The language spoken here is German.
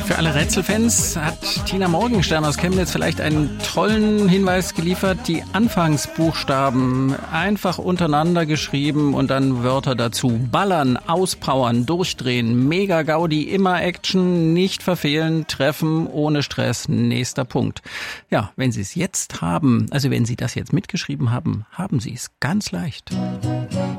Für alle Rätselfans hat Tina Morgenstern aus Chemnitz vielleicht einen tollen Hinweis geliefert. Die Anfangsbuchstaben einfach untereinander geschrieben und dann Wörter dazu. Ballern, auspowern, durchdrehen, mega Gaudi, immer Action, nicht verfehlen, treffen, ohne Stress, nächster Punkt. Ja, wenn Sie es jetzt haben, also wenn Sie das jetzt mitgeschrieben haben, haben Sie es ganz leicht.